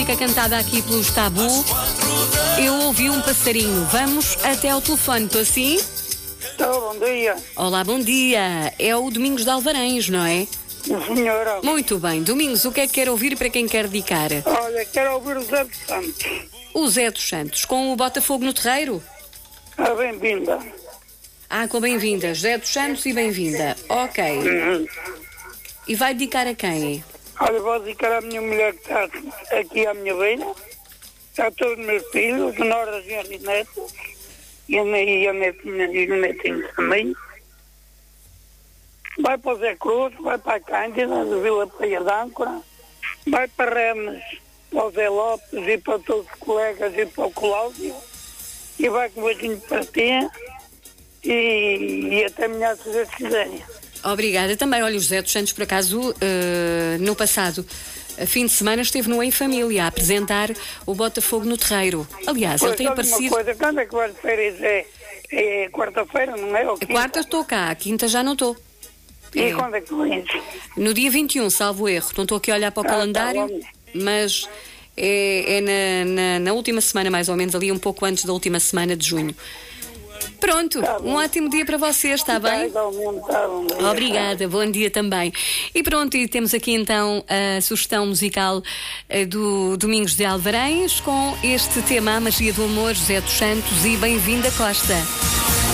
música cantada aqui pelos Tabu. Eu ouvi um passarinho. Vamos até ao telefone, estou assim? Bom dia. Olá, bom dia. É o Domingos de Alvarães, não é? Senhora. Muito bem. Domingos, o que é que quer ouvir e para quem quer dedicar? Olha, quero ouvir o Zé dos Santos. O Zé dos Santos, com o Botafogo no Terreiro? Ah, bem-vinda. Ah, com bem-vinda. Zé dos Santos e bem-vinda. Ok. E vai dedicar a quem? Olha, vou dedicar à minha mulher que está aqui à minha beira, a todos os meus filhos, noras e netos, e a netinha e o netinho também. Vai para o Zé Cruz, vai para a Cândida, de Vila Praia d'Âncora, vai para Remes, para o Zé Lopes e para todos os colegas e para o Cláudio, e vai com um beijinho para ti e até amanhã, se Deus quiser. Obrigada também. Olha, o José dos Santos, por acaso, no passado fim de semana esteve no Em Família a apresentar o Botafogo no Terreiro. Aliás, ele tem aparecido... Uma coisa, quando é que vai de férias? É quarta-feira, não é? A quarta estou cá, a quinta já não estou. E quando é que vens? No dia 21, salvo erro. Não estou aqui a olhar para o calendário, mas é na última semana, mais ou menos, ali um pouco antes da última semana de junho. Pronto, um ótimo dia para vocês, está bem? Obrigada, bom dia também. E pronto, e temos aqui então a sugestão musical do Domingos de Alvarães com este tema, A Magia do Amor, José dos Santos e Bem-vinda Costa.